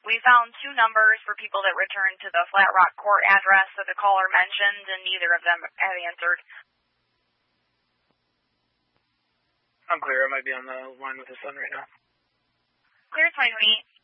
We found two numbers for people that returned to the Flat Rock Court address that the caller mentioned, and neither of them have answered. I'm clear. I might be on the line with his son right now. Clear 2028.